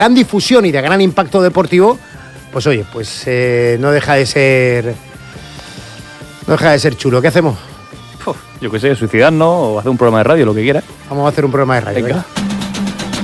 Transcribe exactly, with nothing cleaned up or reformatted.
gran difusión y de gran impacto deportivo, pues oye, pues eh, no deja de ser no deja de ser chulo. ¿Qué hacemos? Uf, yo qué sé, suicidarnos o hacer un programa de radio, lo que quieras. Vamos a hacer un programa de radio. Venga. ¿Verdad?